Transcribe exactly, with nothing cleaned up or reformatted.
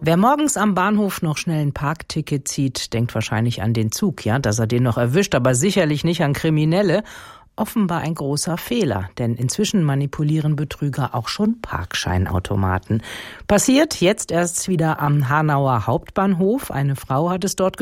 Wer morgens am Bahnhof noch schnell ein Parkticket zieht, denkt wahrscheinlich an den Zug, ja, dass er den noch erwischt, aber sicherlich nicht an Kriminelle. Offenbar ein großer Fehler, denn inzwischen manipulieren Betrüger auch schon Parkscheinautomaten. Passiert jetzt erst wieder am Hanauer Hauptbahnhof. Eine Frau hat es dort